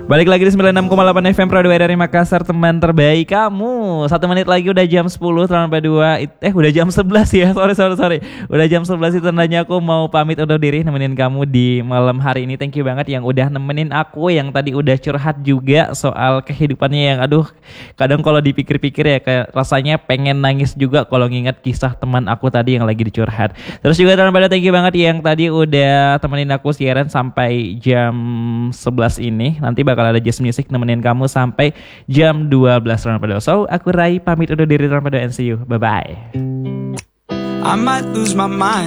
Balik lagi di 96,8 FM Pro 2 dari Makassar, teman terbaik kamu. 1 menit lagi udah jam 10 sampai 2. Udah jam 11 ya. Sorry. Udah jam 11 itu tandanya aku mau pamit undur diri nemenin kamu di malam hari ini. Thank you banget yang udah nemenin aku, yang tadi udah curhat juga soal kehidupannya yang aduh, kadang kalau dipikir-pikir ya kayak rasanya pengen nangis juga kalau nginget kisah teman aku tadi yang lagi dicurhat. Terus juga teman pada thank you banget yang tadi udah temenin aku siaran sampai jam 11 ini. Nanti bakal ada Just Music nemenin kamu sampai jam 12 Ramadan. So, aku Rai pamit undur diri Ramadan and see you. Bye-bye. I might lose my mind.